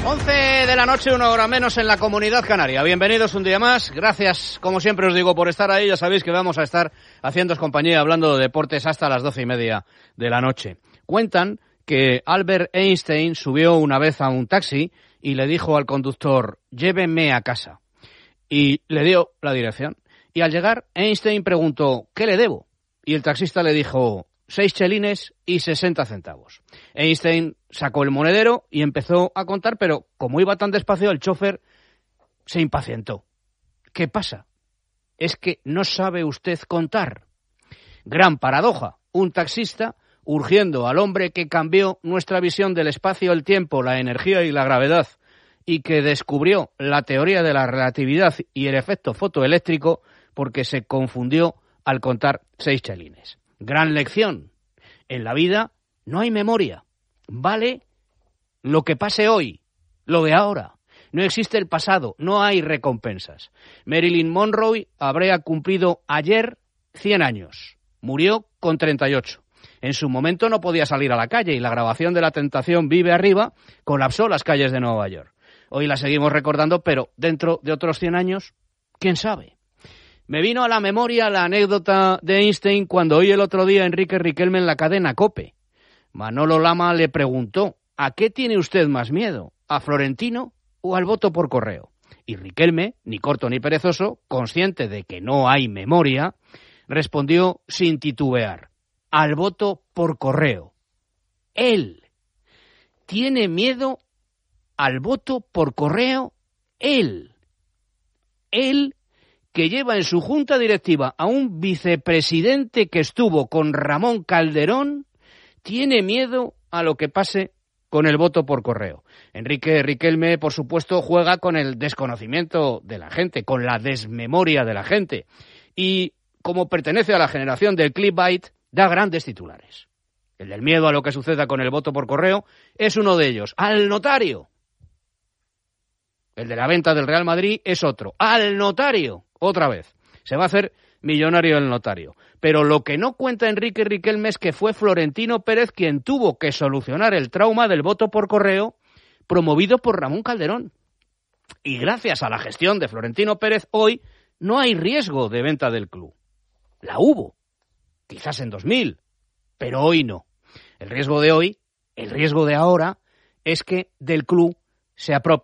11 de la noche, 1 hora menos en la Comunidad Canaria. Bienvenidos un día más. Gracias, como siempre os digo, por estar ahí. Ya sabéis que vamos a estar haciéndoos compañía hablando de deportes hasta las 12:30 de la noche. Cuentan que Albert Einstein subió una vez a un taxi y le dijo al conductor, llévenme a casa. Y le dio la dirección. Y al llegar, Einstein preguntó, ¿qué le debo? Y el taxista le dijo, 6 chelines y 60 centavos. Einstein sacó el monedero y empezó a contar, pero como iba tan despacio, el chofer se impacientó. ¿Qué pasa? ¿Es que no sabe usted contar? Gran paradoja. Un taxista urgiendo al hombre que cambió nuestra visión del espacio, el tiempo, la energía y la gravedad, y que descubrió la teoría de la relatividad y el efecto fotoeléctrico porque se confundió al contar 6 chelines. Gran lección. En la vida no hay memoria. Vale lo que pase hoy, lo de ahora. No existe el pasado, no hay recompensas. Marilyn Monroe habría cumplido ayer 100 años. Murió con 38. En su momento no podía salir a la calle y la grabación de La Tentación Vive Arriba colapsó las calles de Nueva York. Hoy la seguimos recordando, pero dentro de otros 100 años, ¿quién sabe? Me vino a la memoria la anécdota de Einstein cuando oí el otro día a Enrique Riquelme en la cadena COPE. Manolo Lama le preguntó, ¿a qué tiene usted más miedo? ¿A Florentino o al voto por correo? Y Riquelme, ni corto ni perezoso, consciente de que no hay memoria, respondió sin titubear, al voto por correo. Él tiene miedo al voto por correo, él que lleva en su junta directiva a un vicepresidente que estuvo con Ramón Calderón, tiene miedo a lo que pase con el voto por correo. Enrique Riquelme, por supuesto, juega con el desconocimiento de la gente, con la desmemoria de la gente. Y como pertenece a la generación del clickbait, da grandes titulares. El del miedo a lo que suceda con el voto por correo es uno de ellos. ¡Al notario! El de la venta del Real Madrid es otro. ¡Al notario! Otra vez. Se va a hacer millonario el notario. Pero lo que no cuenta Enrique Riquelme es que fue Florentino Pérez quien tuvo que solucionar el trauma del voto por correo promovido por Ramón Calderón. Y gracias a la gestión de Florentino Pérez, hoy no hay riesgo de venta del club. La hubo. Quizás en 2000. Pero hoy no. El riesgo de hoy, el riesgo de ahora, es que del club se apropie